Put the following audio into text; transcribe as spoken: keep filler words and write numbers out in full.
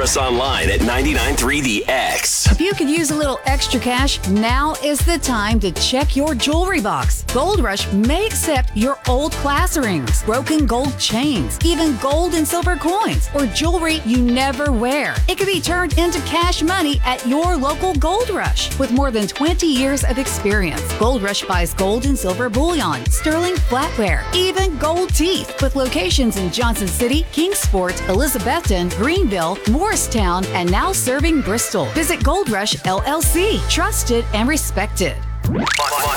us online at nine nine three The X. If you could use a little extra cash, now is the time to check your jewelry box. Gold Rush may accept your old class rings, broken gold chains, even gold and silver coins, or jewelry you never wear. It can be turned into cash money at your local Gold Rush. With more than twenty years of experience, Gold Rush buys gold and silver bullion, sterling flatware, even gold teeth, with locations in Johnson City, Kingsport, Elizabethton, Greenville, Morristown, and now serving Bristol. Visit Gold Rush L L C. Trusted and respected.